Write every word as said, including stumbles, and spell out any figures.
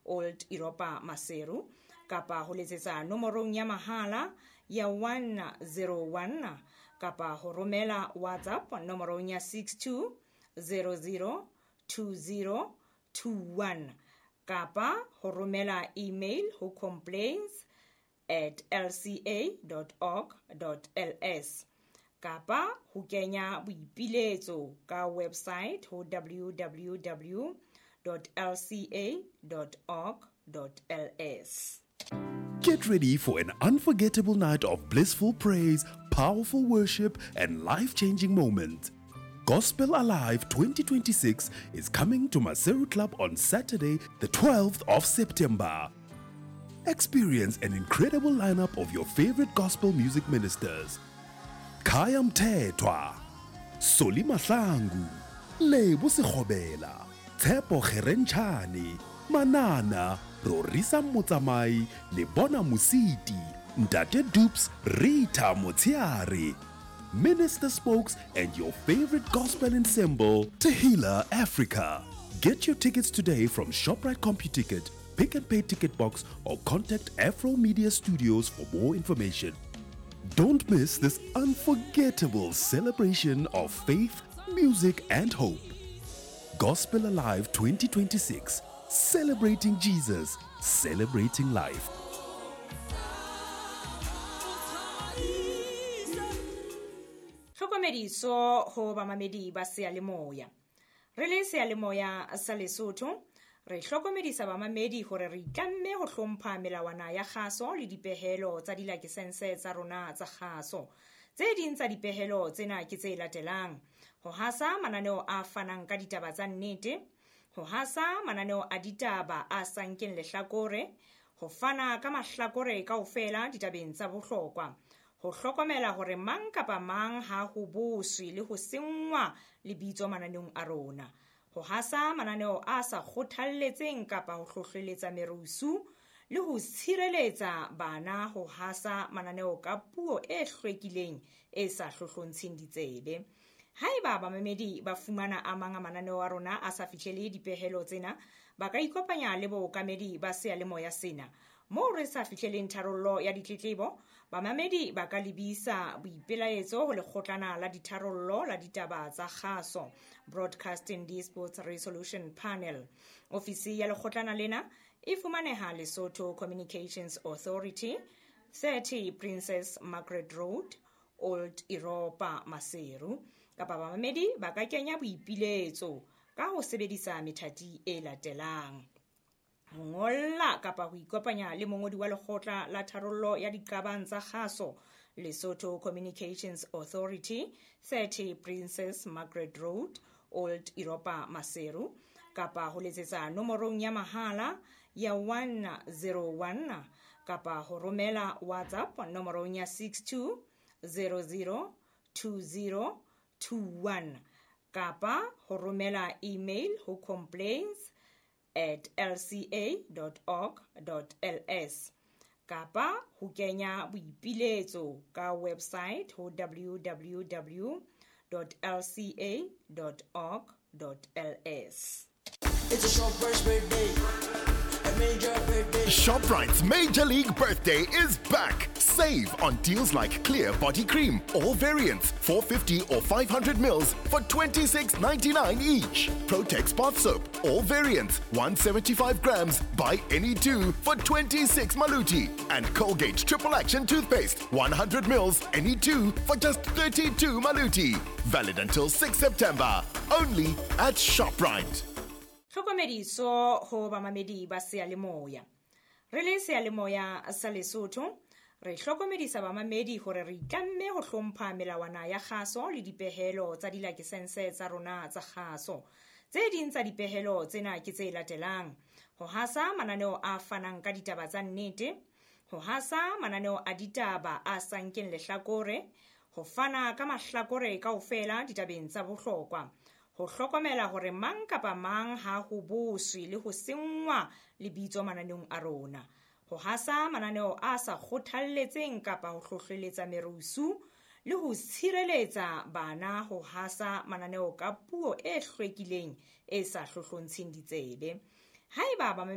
Old Europa Maseru kapa ho letsetsa nomorong ya mahala ya one zero one kapa ho romela WhatsApp nomorong ya six two zero zero two zero two one kapa ho romela email ho complaints at l c a dot org dot l s kapa ho kenya boipiletso ka website ho w w w dot l c a dot org dot l s. Get ready for an unforgettable night of blissful praise, powerful worship, and life-changing moments. Gospel Alive twenty twenty-six is coming to Maseru Club on Saturday, the twelfth of September. Experience an incredible lineup of your favorite gospel music ministers. Khaya Mthethwa, Soli Mahlangu, Lebo Sekhobela, Tshepo Kgerenchane, Manana, Rorisa Motsamai, Lebona Musiti, Ntate Dupes, Rita Motsiari, Minister Spokes, and your favorite gospel ensemble, Tehillah Africa. Get your tickets today from ShopRite CompuTicket, Pick and Pay Ticket Box, or contact Afro Media Studios for more information. Don't miss this unforgettable celebration of faith, music, and hope. Gospel Alive twenty twenty-six, celebrating Jesus, celebrating life. Hlokomediso ho bamamedi ba seyalemoya. Re le seyalemoya sa Lesotho, re hlokomedisa bamamedi hore re itlamme ho hlompha melawana ya kgaso le dipehelo tsa dilakesense tsa rona tsa kgaso. Tse ding tsa dipehelo tsena ke tse latelang: ho hasa mananeo a fanang ka ditaba tsa nnete, ho hasa mananeo a ditaba a sankeng lehlakore, ho fana ka mahlakore kaofela ditabeng tsa bohlokwa, ho hlokomela hore mang kapa mang ha ho boswe le ho sengwa lebitso mananeong a rona, ho hasa mananeo a sa kgothalletseng kapa ho hlohleletsa merusu, le ho tshireletsa bana ho hasa mananeo ka puo e hlwekileng e sa hlohlontsheng ditsebe. Haeba bamamedi ba fumana a mang a mananeo a rona a sa fihlele dipehelo tsena, ba ka ikopanya le bookamedi ba seyalemoya sena. Moo re sa fihleleng tharollo ya ditletlebo, bamamedi ba ka lebisa boipelaetso ho lekgotlana la ditharollo la ditaba tsa kgaso, Broadcasting Disputes Resolution Panel. Ofisi ya lekgotlana lena e fumaneha Lesotho Communications Authority, thirty Princess Margaret Road, Old Europa Maseru. Kapa bamamedi ba ka kenya boipiletso ka ho sebedisa methati e latelang: ho ngolla kapa ho ikopanya le mongodi wa lekgotla la tharollo ya diqabang tsa kgaso, Lesotho Communications Authority, thirty Princess Margaret Road, Old Europa Maseru, kapa ho letsetsa nomorong ya mahala ya one zero one kapa ho romela WhatsApp nomorong ya six two zero zero two zero two one kapa ho romela email ho complaints at l c a dot org dot l s kapa ho kenya boipiletso ka website ho w w w dot l c a dot org dot l s. It's a ShopRite's birthday. A major birthday. ShopRite's Major League Birthday is back. Save on deals like Clear Body Cream, all variants, four fifty or five hundred mils for twenty-six ninety-nine each. Protex Bath Soap, all variants, one seventy-five grams, buy any two for twenty-six maluti. And Colgate Triple Action Toothpaste, one hundred mils, any two for just thirty-two maluti. Valid until sixth September, only at ShopRite. Hlokomediso ho bamamedi ba seyalemoya. Re le seyalemoya sa Lesotho, re hlokomedisa bamamedi hore re itlamme ho hlompha melawana ya kgaso le dipehelo tsa dilakesense tsa rona tsa kgaso. Tse ding tsa dipehelo tsena ke tse latelang: ho hasa mananeo a fanang ka ditaba tsa nnete, ho hasa mananeo a ditaba a sankeng lehlakore, ho fana ka mahlakore kaofela ditabeng tsa bohlokwa, ho hlokomela hore mang kapa mang ha ho boswe le ho sengwa lebitso mananeong a rona, ho hasa mananeo a sa kgothalletseng kapa ho hlohleletsa merusu, le ho tshireletsa bana ho hasa mananeo ka puo e hlwekileng e sa hlohlontsheng ditsebe. Haeba ba